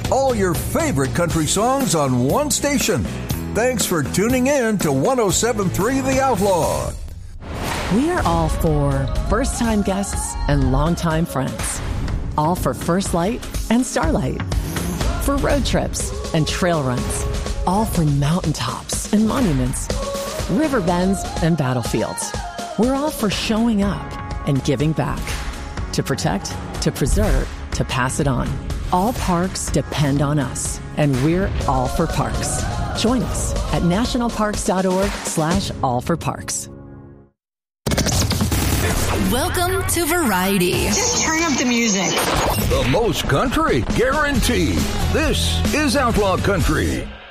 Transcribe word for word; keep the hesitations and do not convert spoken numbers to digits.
All your favorite country songs on one station. Thanks for tuning in to one oh seven point three The Outlaw. We are all for first-time guests and longtime friends. All for First Light and Starlight. For road trips and trail runs. All for mountaintops and monuments. River bends and battlefields. We're all for showing up and giving back. To protect, to preserve, to pass it on. All parks depend on us, and we're all for parks. Join us at nationalparks.org slash all for parks. Welcome to Variety. Just turn up the music. The most country, guaranteed. This is Outlaw Country.